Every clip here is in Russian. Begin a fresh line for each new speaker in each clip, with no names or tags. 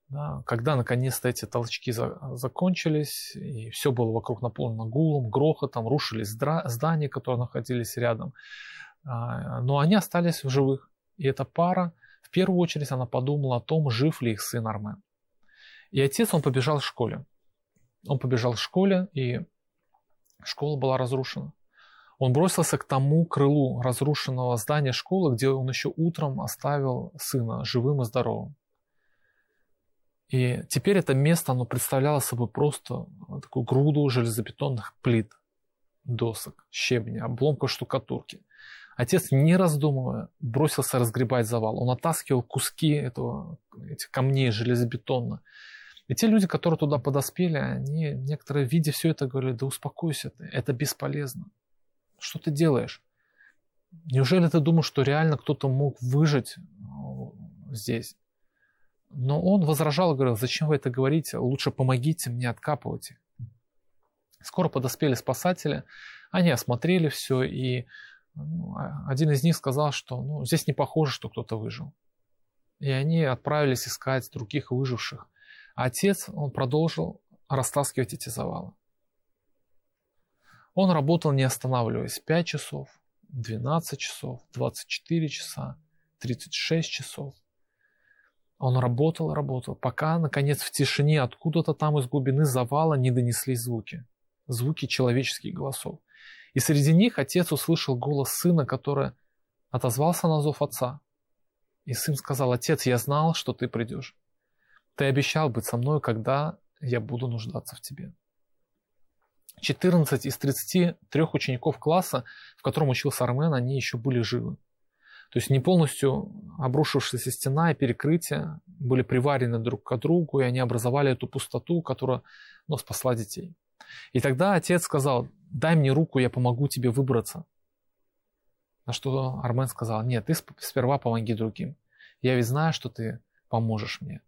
Да, когда наконец-то эти толчки закончились, и все было вокруг наполнено гулом, грохотом, рушились здания, которые находились рядом, но они остались в живых. И эта пара, в первую очередь, она подумала о том, жив ли их сын Армен. И отец, он побежал к школе. Он побежал к школе, и школа была разрушена. Он бросился к тому крылу разрушенного здания школы, где он еще утром оставил сына живым и здоровым. И теперь это место, оно представляло собой просто такую груду железобетонных плит, досок, щебня, обломков штукатурки. Отец, не раздумывая, бросился разгребать завал. Он оттаскивал куски этих камней железобетонных. И те люди, которые туда подоспели, они, некоторые, видя все это, говорили: да успокойся ты, это бесполезно. Что ты делаешь? Неужели ты думаешь, что реально кто-то мог выжить здесь? Но он возражал и говорил: зачем вы это говорите? Лучше помогите мне откапывать их. Скоро подоспели спасатели, они осмотрели все, и один из них сказал, что здесь не похоже, что кто-то выжил. И они отправились искать других выживших. А отец, он продолжил растаскивать эти завалы. Он работал, не останавливаясь, 5 часов, 12 часов, 24 часа, 36 часов. Он работал, пока, наконец, в тишине откуда-то там из глубины завала не донеслись звуки человеческих голосов. И среди них отец услышал голос сына, который отозвался на зов отца. И сын сказал: отец, я знал, что ты придешь. Ты обещал быть со мной, когда я буду нуждаться в тебе. 14 из 33 учеников класса, в котором учился Армен, они еще были живы. То есть не полностью обрушившаяся стена и перекрытие были приварены друг к другу, и они образовали эту пустоту, которая спасла детей. И тогда отец сказал: дай мне руку, я помогу тебе выбраться. На что Армен сказал: нет, ты сперва помоги другим. Я ведь знаю, что ты поможешь мне.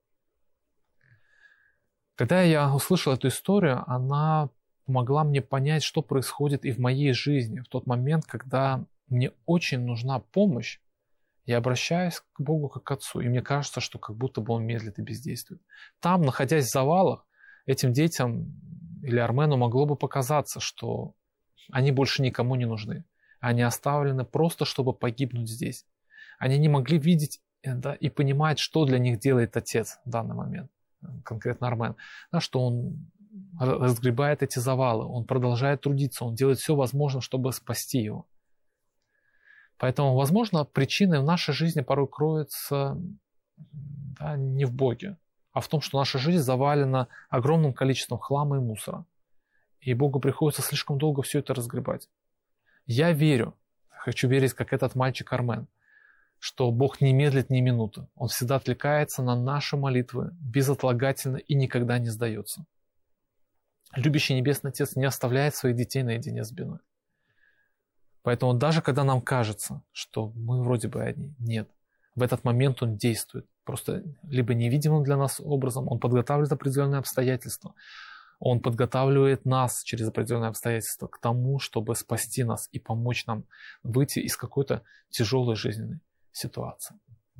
Когда я услышал эту историю, она помогла мне понять, что происходит и в моей жизни. В тот момент, когда мне очень нужна помощь, я обращаюсь к Богу как к Отцу, и мне кажется, что как будто бы Он медлит и бездействует. Там, находясь в завалах, этим детям или Армену могло бы показаться, что они больше никому не нужны. Они оставлены просто, чтобы погибнуть здесь. Они не могли видеть и понимать, что для них делает Отец в данный момент, конкретно Армен. Что он разгребает эти завалы, он продолжает трудиться, он делает все возможное, чтобы спасти его. Поэтому, возможно, причиной в нашей жизни порой кроется не в Боге, а в том, что наша жизнь завалена огромным количеством хлама и мусора. И Богу приходится слишком долго все это разгребать. Я верю, хочу верить, как этот мальчик Армен, что Бог не медлит ни минуты. Он всегда отвлекается на наши молитвы безотлагательно и никогда не сдается. Любящий Небесный Отец не оставляет своих детей наедине с бедой. Поэтому даже когда нам кажется, что мы вроде бы одни, нет. В этот момент Он действует. Просто либо невидимым для нас образом, Он подготавливает определенные обстоятельства. Он подготавливает нас через определенные обстоятельства к тому, чтобы спасти нас и помочь нам выйти из какой-то тяжелой жизненной ситуации.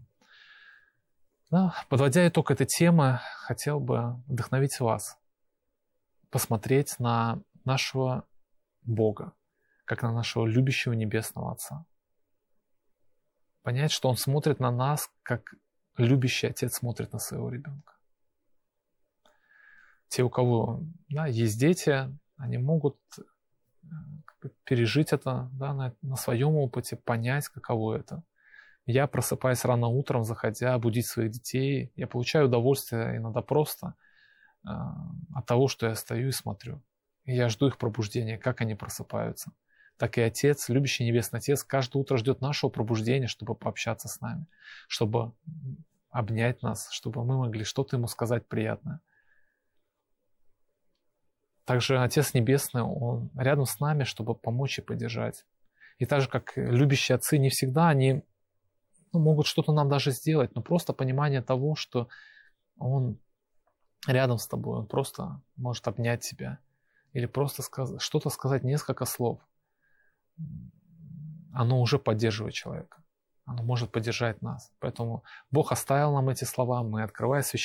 Подводя итог этой темы, хотел бы вдохновить вас посмотреть на нашего Бога, как на нашего любящего Небесного Отца. Понять, что Он смотрит на нас, как любящий Отец смотрит на своего ребенка. Те, у кого есть дети, они могут пережить это на своем опыте, понять, каково это. Я, просыпаясь рано утром, заходя будить своих детей, я получаю удовольствие иногда просто от того, что я стою и смотрю. И я жду их пробуждения, как они просыпаются. Так и Отец, любящий Небесный Отец, каждое утро ждет нашего пробуждения, чтобы пообщаться с нами, чтобы обнять нас, чтобы мы могли что-то Ему сказать приятное. Также Отец Небесный, Он рядом с нами, чтобы помочь и поддержать. И так же, как любящие отцы, не всегда они могут что-то нам даже сделать, но просто понимание того, что Он рядом с тобой, Он просто может обнять тебя или просто что-то сказать, несколько слов, оно уже поддерживает человека. Оно может поддержать нас. Поэтому Бог оставил нам эти слова, мы, открывая священное